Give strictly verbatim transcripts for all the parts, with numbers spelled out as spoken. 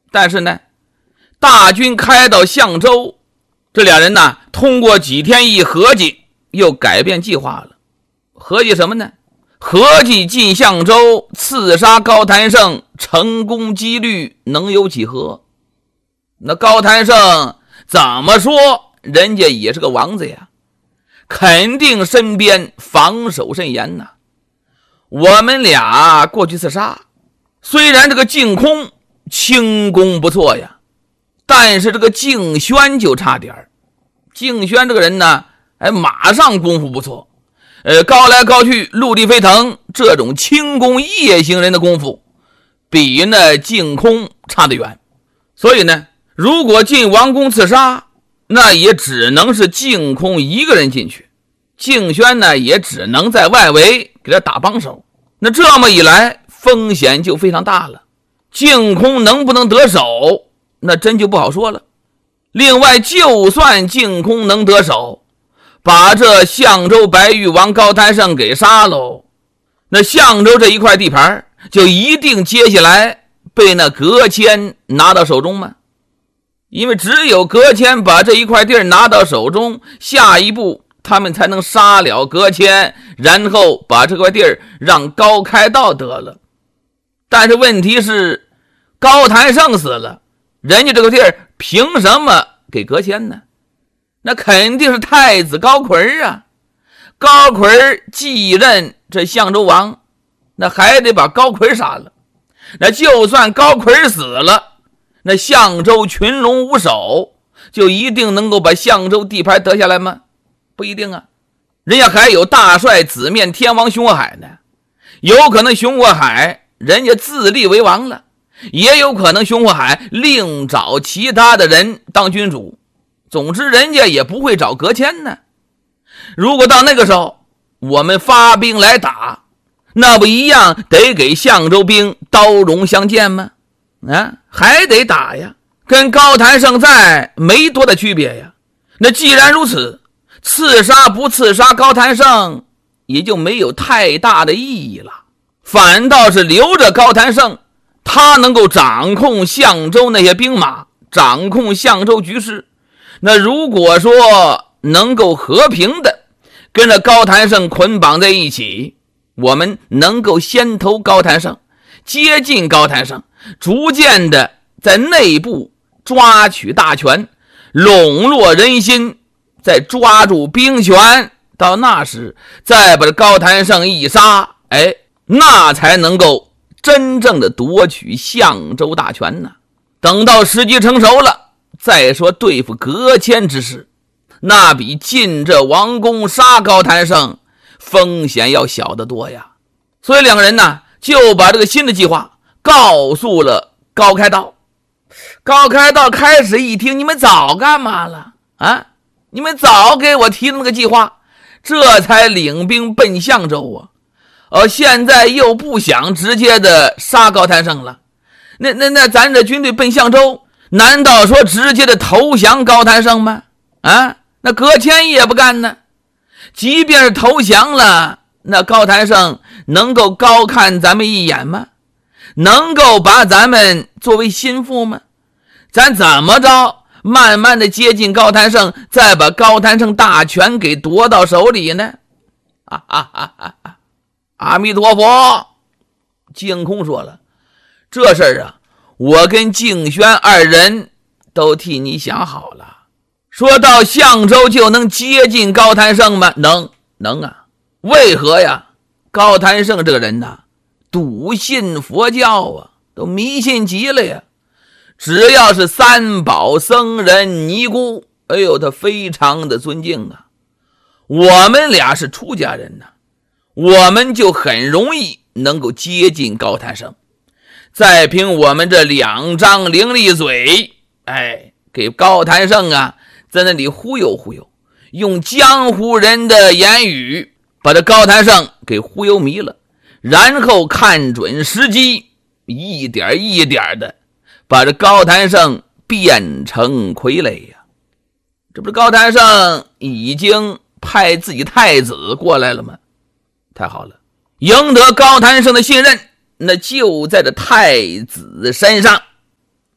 但是呢，大军开到象州，这俩人呢，通过几天一合计，又改变计划了。合计什么呢？合计进象州刺杀高谭胜，成功几率能有几何？那高谭胜怎么说人家也是个王子呀，肯定身边防守甚严呐。我们俩过去刺杀，虽然这个靖空轻功不错呀，但是这个敬轩就差点儿。敬轩这个人呢，哎，马上功夫不错，呃，高来高去，陆地飞腾，这种轻功夜行人的功夫，比那靖空差得远。所以呢，如果进王宫刺杀，那也只能是靖空一个人进去，敬轩呢也只能在外围给他打帮手。那这么一来，风险就非常大了。靖空能不能得手，那真就不好说了。另外，就算靖空能得手，把这象州白玉王高谭胜给杀喽，那象州这一块地盘就一定接下来被那葛谦拿到手中吗？因为只有葛谦把这一块地儿拿到手中，下一步他们才能杀了葛谦，然后把这块地儿让高开道得了。但是问题是，高谭胜死了，人家这个地儿凭什么给葛谦呢？那肯定是太子高逵啊。高逵继任这象州王，那还得把高逵杀了。那就算高逵死了，那象州群龙无首，就一定能够把象州地盘得下来吗？不一定啊。人家还有大帅紫面天王熊国海呢，有可能熊国海人家自立为王了，也有可能熊国海另找其他的人当君主。总之人家也不会找葛谦呢。如果到那个时候我们发兵来打，那不一样得给象州兵刀戎相见吗？啊，还得打呀，跟高谭胜在没多大区别呀。那既然如此，刺杀不刺杀高谭胜也就没有太大的意义了，反倒是留着高谭胜，他能够掌控象州那些兵马，掌控象州局势。那如果说能够和平的跟着高谭胜捆绑在一起，我们能够先投高谭胜，接近高谭胜，逐渐的在内部抓取大权，笼络人心，再抓住兵权，到那时再把高谭胜一杀，哎，那才能够真正的夺取象州大权呢。等到时机成熟了，再说对付葛谦之事，那比进这王宫杀高谭胜风险要小得多呀。所以两个人呢，就把这个新的计划告诉了高开道。高开道开始一听，你们早干嘛了啊？你们早给我提了那个计划，这才领兵奔象州啊。哦，现在又不想直接的杀高谭胜了，那那那咱这军队奔象州，难道说直接的投降高谭胜吗？啊，那葛谦也不干呢。即便是投降了，那高谭胜能够高看咱们一眼吗？能够把咱们作为心腹吗？咱怎么着慢慢的接近高谭胜，再把高谭胜大权给夺到手里呢？啊啊啊啊啊！阿弥陀佛。靖空说了，这事儿啊，我跟敬轩二人都替你想好了。说到象州就能接近高谭胜吗？能，能啊。为何呀？高谭胜这个人呐，笃信佛教啊，都迷信极了呀。只要是三宝僧人尼姑，哎呦，他非常的尊敬啊。我们俩是出家人呐，我们就很容易能够接近高谭胜。再凭我们这两张伶俐嘴，哎，给高谭胜啊在那里忽悠忽悠，用江湖人的言语把这高谭胜给忽悠迷了，然后看准时机，一点一点的把这高谭胜变成傀儡呀。这不是高谭胜已经派自己太子过来了吗？太好了，赢得高谭胜的信任，那就在这太子身上。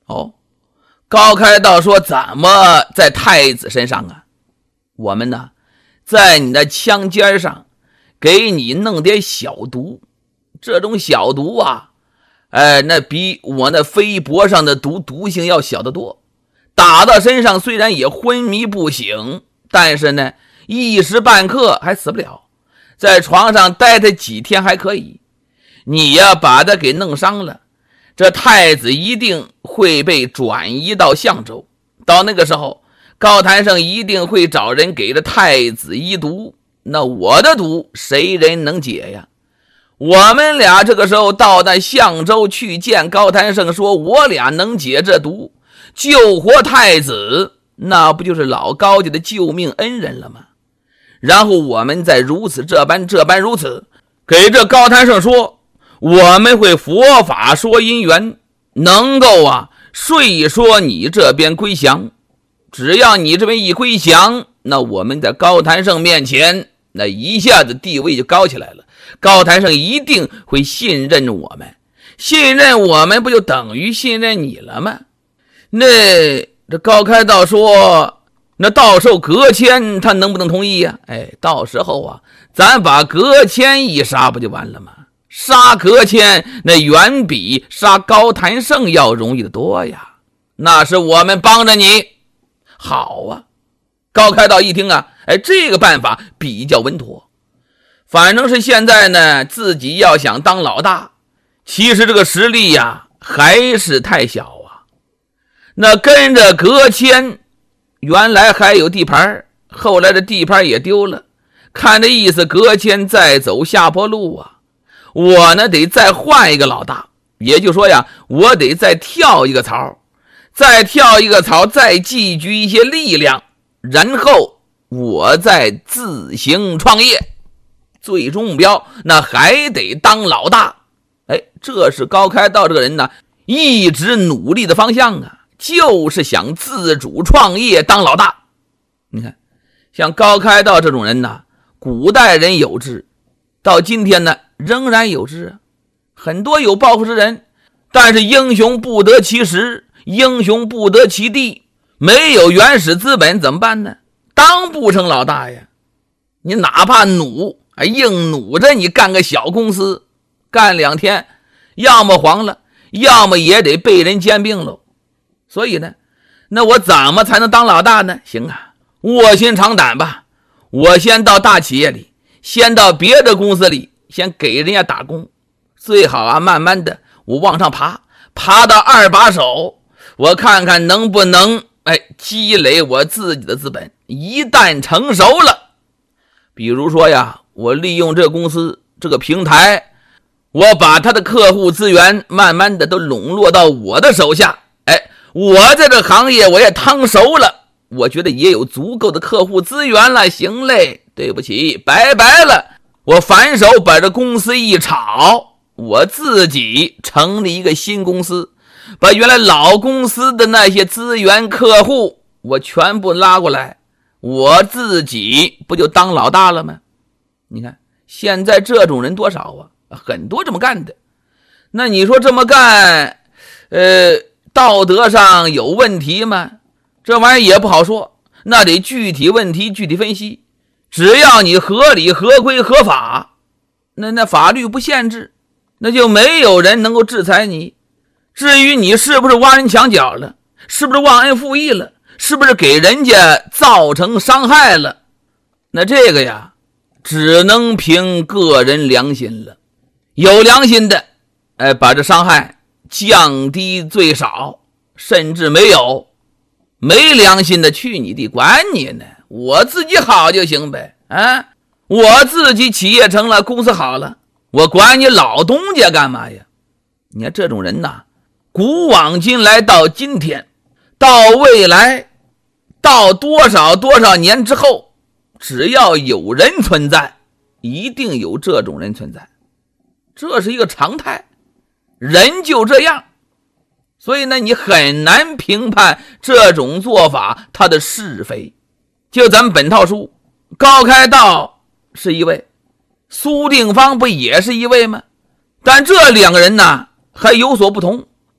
哦，高开道说，怎么在太子身上啊？我们呢，在你的枪尖上给你弄点小毒，这种小毒啊，哎，那比我那飞脖上的毒毒性要小得多。打到身上虽然也昏迷不醒，但是呢，一时半刻还死不了，在床上待他几天还可以。你呀，把他给弄伤了，这太子一定会被转移到相州，到那个时候，高谭胜一定会找人给这太子医毒，那我的毒谁人能解呀？我们俩这个时候到那相州去见高谭胜，说我俩能解这毒，救活太子，那不就是老高家的救命恩人了吗？然后我们再如此这般这般如此，给这高谭胜说，我们会佛法说因缘，能够啊说说你这边归降。只要你这边一归降，那我们在高谭胜面前，那一下子地位就高起来了。高谭胜一定会信任我们，信任我们不就等于信任你了吗？那这高开道说，那到时候葛谦他能不能同意呀？哎，到时候啊，咱把葛谦一杀不就完了吗？杀葛谦那远比杀高谭胜要容易的多呀，那是我们帮着你。好啊，高开道一听啊，哎，这个办法比较稳妥。反正是现在呢，自己要想当老大，其实这个实力呀还是太小啊。那跟着葛谦，原来还有地盘，后来这地盘也丢了，看这意思，葛谦再走下坡路啊。我呢得再换一个老大，也就是说呀，我得再跳一个槽，再跳一个槽，再积聚一些力量，然后我再自行创业，最终目标那还得当老大。哎，这是高开道这个人呢一直努力的方向啊，就是想自主创业当老大。你看，像高开道这种人呢，古代人有之，到今天呢仍然有之啊。很多有抱负之人，但是英雄不得其时，英雄不得其地，没有原始资本怎么办呢？当不成老大呀。你哪怕努硬努着你干个小公司，干两天要么黄了，要么也得被人兼并喽。所以呢，那我怎么才能当老大呢？行啊，卧薪尝胆吧，我先到大企业里，先到别的公司里，先给人家打工，最好啊慢慢的我往上爬，爬到二把手，我看看能不能哎积累我自己的资本。一旦成熟了，比如说呀，我利用这个公司这个平台，我把他的客户资源慢慢的都笼络到我的手下，哎，我在这行业我也趟熟了，我觉得也有足够的客户资源了，行嘞，对不起，拜拜了。我反手把这公司一炒，我自己成立一个新公司，把原来老公司的那些资源客户我全部拉过来，我自己不就当老大了吗？你看现在这种人多少啊，很多这么干的。那你说这么干呃，道德上有问题吗？这玩意儿也不好说，那得具体问题具体分析。只要你合理合规合法，那那法律不限制，那就没有人能够制裁你。至于你是不是挖人墙角了，是不是忘恩负义了，是不是给人家造成伤害了，那这个呀只能凭个人良心了。有良心的哎，把这伤害降低最少，甚至没有。没良心的去你的，管你呢，我自己好就行呗啊！我自己企业成了，公司好了，我管你老东家干嘛呀？你看这种人呐，古往今来到今天，到未来，到多少多少年之后，只要有人存在，一定有这种人存在，这是一个常态，人就这样。所以呢，你很难评判这种做法它的是非。就咱们本套书，高开道是一位，苏定方不也是一位吗？但这两个人呢还有所不同。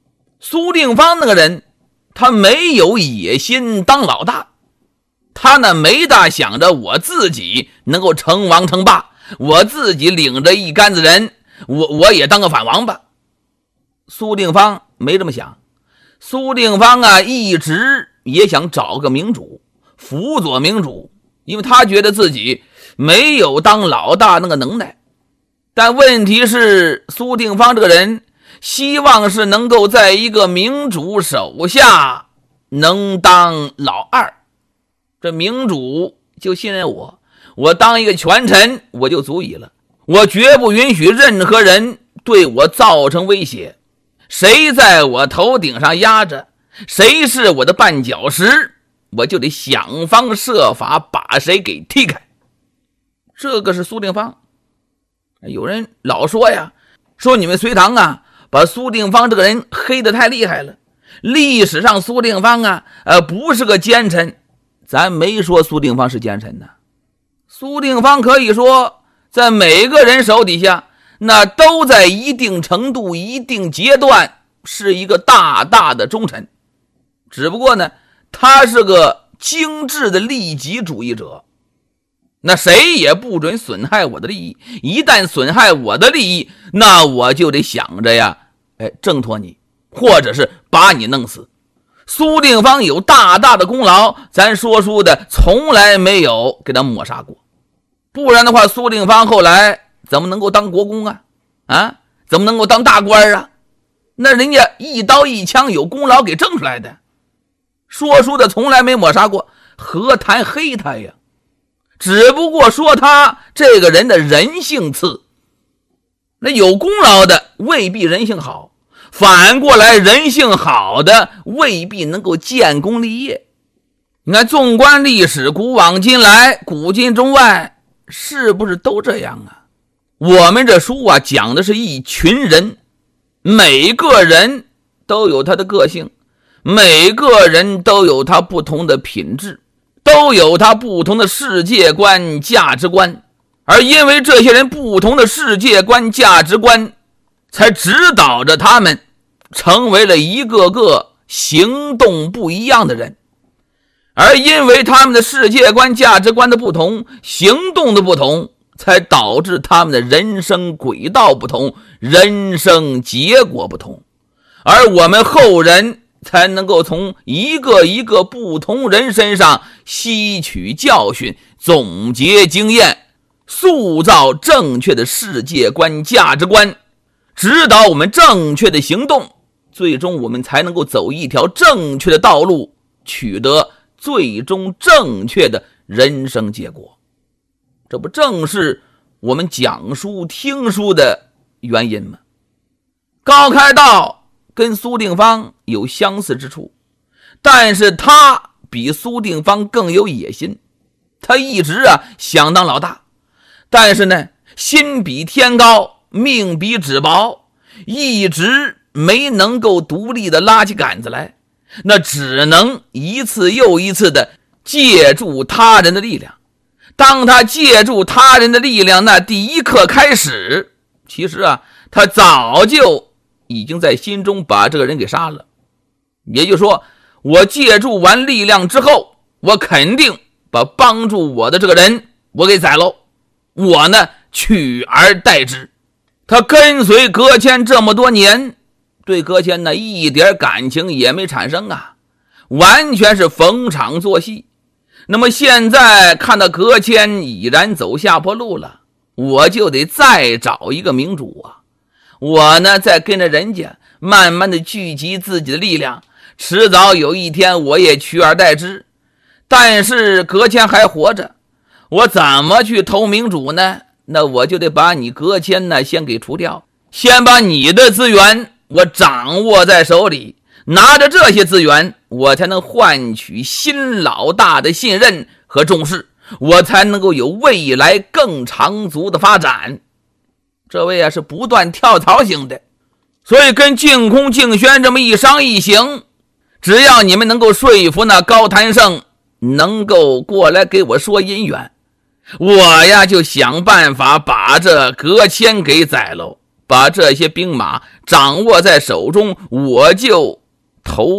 苏定方那个人，他没有野心当老大，他呢没大想着我自己能够称王称霸，我自己领着一竿子人，我我也当个反王吧。苏定方没这么想，苏定方啊一直也想找个明主，辅佐明主，因为他觉得自己没有当老大那个能耐。但问题是，苏定方这个人希望是能够在一个明主手下能当老二，这明主就信任我，我当一个权臣我就足矣了，我绝不允许任何人对我造成威胁，谁在我头顶上压着，谁是我的绊脚石，我就得想方设法把谁给踢开。这个是苏定方。有人老说呀，说你们隋唐啊把苏定方这个人黑得太厉害了，历史上苏定方啊呃不是个奸臣。咱没说苏定方是奸臣呢，苏定方可以说在每个人手底下，那都在一定程度一定阶段是一个大大的忠臣，只不过呢他是个精致的利己主义者，那谁也不准损害我的利益，一旦损害我的利益，那我就得想着呀，哎，挣脱你，或者是把你弄死。苏定方有大大的功劳，咱说书的从来没有给他抹杀过，不然的话，苏定方后来怎么能够当国公啊？啊，怎么能够当大官啊？那人家一刀一枪有功劳给挣出来的，说书的从来没抹杀过，何谈黑他呀？只不过说他这个人的人性次，那有功劳的未必人性好，反过来人性好的未必能够建功立业。你看纵观历史，古往今来，古今中外，是不是都这样啊？我们这书啊讲的是一群人，每个人都有他的个性，每个人都有他不同的品质，都有他不同的世界观价值观，而因为这些人不同的世界观价值观，才指导着他们成为了一个个行动不一样的人。而因为他们的世界观价值观的不同，行动的不同，才导致他们的人生轨道不同，人生结果不同，而我们后人才能够从一个一个不同人身上吸取教训，总结经验，塑造正确的世界观价值观，指导我们正确的行动，最终我们才能够走一条正确的道路，取得最终正确的人生结果。这不正是我们讲书听书的原因吗？高开道跟苏定方有相似之处，但是他比苏定方更有野心，他一直啊想当老大，但是呢心比天高，命比纸薄，一直没能够独立的拉起杆子来，那只能一次又一次的借助他人的力量。当他借助他人的力量那第一刻开始，其实啊他早就已经在心中把这个人给杀了。也就是说，我借助完力量之后，我肯定把帮助我的这个人我给宰喽，我呢取而代之。他跟随葛谦这么多年，对葛谦呢一点感情也没产生啊，完全是逢场作戏。那么现在看到葛谦已然走下坡路了，我就得再找一个明主啊，我呢再跟着人家慢慢的聚集自己的力量，迟早有一天我也取而代之。但是葛谦还活着，我怎么去投明主呢？那我就得把你葛谦呢先给除掉，先把你的资源我掌握在手里，拿着这些资源，我才能换取新老大的信任和重视，我才能够有未来更长足的发展。这位啊是不断跳槽型的，所以跟净空净轩这么一商一行，只要你们能够说服那高谭胜能够过来给我说姻缘，我呀就想办法把这葛谦给宰喽， 把这些兵马掌握在手中，我就投